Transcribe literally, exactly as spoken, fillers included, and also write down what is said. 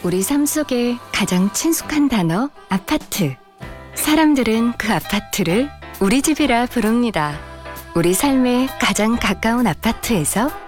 우리 삶 속에 가장 친숙한 단어 아파트. 사람들은 그 아파트를 우리 집이라 부릅니다. 우리 삶에 가장 가까운 아파트에서